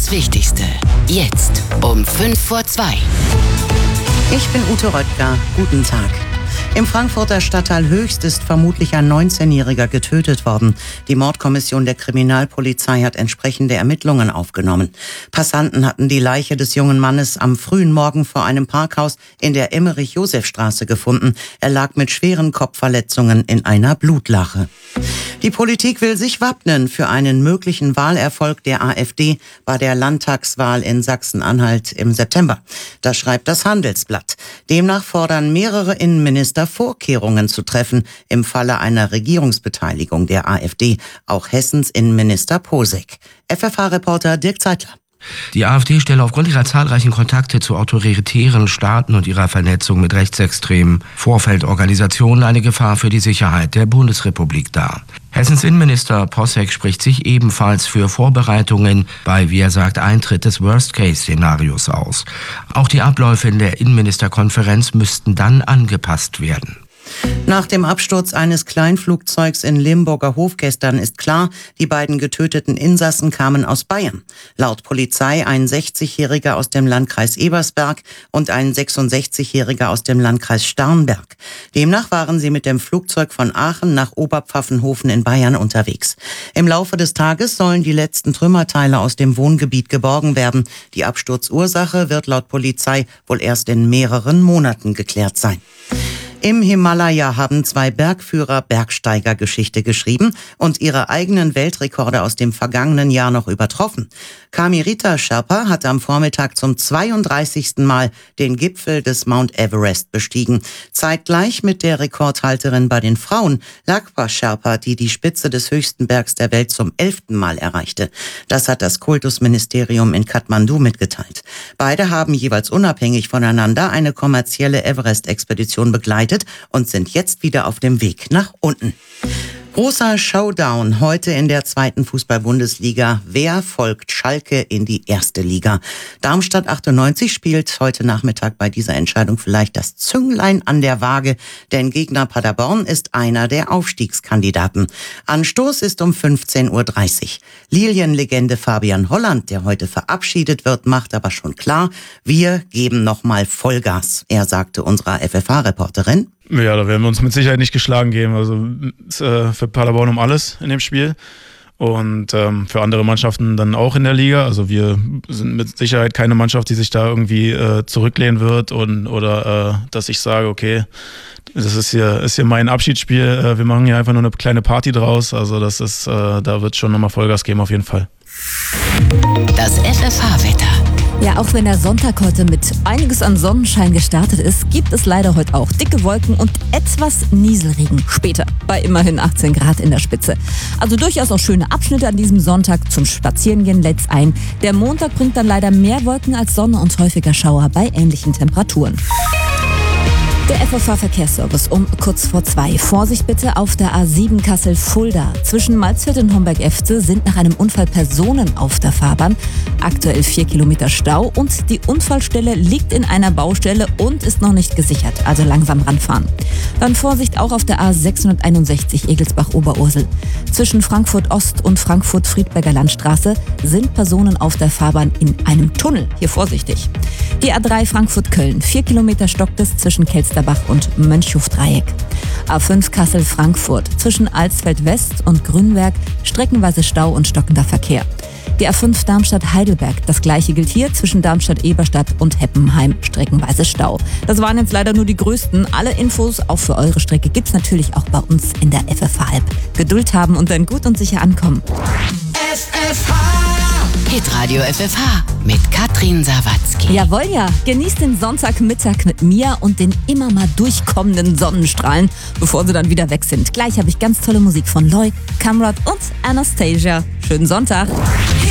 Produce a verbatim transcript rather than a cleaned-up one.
Das Wichtigste. Jetzt um fünf vor zwei. Ich bin Ute Röttger. Guten Tag. Im Frankfurter Stadtteil Höchst ist vermutlich ein neunzehnjähriger getötet worden. Die Mordkommission der Kriminalpolizei hat entsprechende Ermittlungen aufgenommen. Passanten hatten die Leiche des jungen Mannes am frühen Morgen vor einem Parkhaus in der Emmerich-Josef-Straße gefunden. Er lag mit schweren Kopfverletzungen in einer Blutlache. Die Politik will sich wappnen für einen möglichen Wahlerfolg der AfD bei der Landtagswahl in Sachsen-Anhalt im September. Das schreibt das Handelsblatt. Demnach fordern mehrere Innenminister, Vorkehrungen zu treffen im Falle einer Regierungsbeteiligung der AfD, auch Hessens Innenminister Posek. F F H-Reporter Dirk Zeitler. Die AfD stelle aufgrund ihrer zahlreichen Kontakte zu autoritären Staaten und ihrer Vernetzung mit rechtsextremen Vorfeldorganisationen eine Gefahr für die Sicherheit der Bundesrepublik dar. Hessens Innenminister Posek spricht sich ebenfalls für Vorbereitungen bei, wie er sagt, Eintritt des Worst-Case-Szenarios aus. Auch die Abläufe in der Innenministerkonferenz müssten dann angepasst werden. Nach dem Absturz eines Kleinflugzeugs in Limburger Hof gestern ist klar, die beiden getöteten Insassen kamen aus Bayern. Laut Polizei ein sechzigjähriger aus dem Landkreis Ebersberg und ein sechsundsechzigjähriger aus dem Landkreis Starnberg. Demnach waren sie mit dem Flugzeug von Aachen nach Oberpfaffenhofen in Bayern unterwegs. Im Laufe des Tages sollen die letzten Trümmerteile aus dem Wohngebiet geborgen werden. Die Absturzursache wird laut Polizei wohl erst in mehreren Monaten geklärt sein. Im Himalaya haben zwei Bergführer Bergsteigergeschichte geschrieben und ihre eigenen Weltrekorde aus dem vergangenen Jahr noch übertroffen. Kamirita Sherpa hat am Vormittag zum zweiunddreißigsten Mal den Gipfel des Mount Everest bestiegen. Zeitgleich mit der Rekordhalterin bei den Frauen, Lakpa Sherpa, die die Spitze des höchsten Bergs der Welt zum elften Mal erreichte. Das hat das Kultusministerium in Kathmandu mitgeteilt. Beide haben jeweils unabhängig voneinander eine kommerzielle Everest-Expedition begleitet und sind jetzt wieder auf dem Weg nach unten. Großer Showdown heute in der zweiten Fußball-Bundesliga. Wer folgt Schalke in die erste Liga? Darmstadt achtundneunzig spielt heute Nachmittag bei dieser Entscheidung vielleicht das Zünglein an der Waage, denn Gegner Paderborn ist einer der Aufstiegskandidaten. Anstoß ist um fünfzehn Uhr dreißig. Lilienlegende Fabian Holland, der heute verabschiedet wird, macht aber schon klar, wir geben nochmal Vollgas. Er sagte unserer F F H-Reporterin: Ja, da werden wir uns mit Sicherheit nicht geschlagen geben. Also ist, äh, für Paderborn um alles in dem Spiel und ähm, für andere Mannschaften dann auch in der Liga. Also wir sind mit Sicherheit keine Mannschaft, die sich da irgendwie äh, zurücklehnen wird und oder äh, dass ich sage, okay, das ist hier ist hier mein Abschiedsspiel. Äh, wir machen hier einfach nur eine kleine Party draus. Also das ist, äh, da wird schon nochmal Vollgas geben auf jeden Fall. Das F F H-Wetter. Ja, auch wenn der Sonntag heute mit einiges an Sonnenschein gestartet ist, gibt es leider heute auch dicke Wolken und etwas Nieselregen später bei immerhin achtzehn Grad in der Spitze. Also durchaus auch schöne Abschnitte an diesem Sonntag zum Spazierengehen lädt's ein. Der Montag bringt dann leider mehr Wolken als Sonne und häufiger Schauer bei ähnlichen Temperaturen. Der F F H-Verkehrsservice um kurz vor zwei. Vorsicht bitte auf der A sieben Kassel-Fulda. Zwischen Malzfeld und Homberg-Efze sind nach einem Unfall Personen auf der Fahrbahn. Aktuell vier Kilometer Stau und die Unfallstelle liegt in einer Baustelle und ist noch nicht gesichert, also langsam ranfahren. Dann Vorsicht auch auf der A sechshunderteinundsechzig Egelsbach-Oberursel. Zwischen Frankfurt-Ost und Frankfurt-Friedberger Landstraße sind Personen auf der Fahrbahn in einem Tunnel. Hier vorsichtig. Die A drei Frankfurt-Köln. vier Kilometer stockt es zwischen Kelsterbach und Mönchhof-Dreieck. A fünf Kassel-Frankfurt. Zwischen Alsfeld-West und Grünberg streckenweise Stau und stockender Verkehr. Die A fünf Darmstadt-Heidelberg. Das gleiche gilt hier zwischen Darmstadt-Eberstadt und Heppenheim. Streckenweise Stau. Das waren jetzt leider nur die größten. Alle Infos auch für eure Strecke gibt's natürlich auch bei uns in der F F H-App. Geduld haben und dann gut und sicher ankommen. F F H. Hitradio F F H mit Katrin Sawatzki. Jawohl, ja. Genießt den Sonntagmittag mit mir und den immer mal durchkommenden Sonnenstrahlen, bevor sie dann wieder weg sind. Gleich habe ich ganz tolle Musik von Loy, Kamrat und Anastasia. Schönen Sonntag.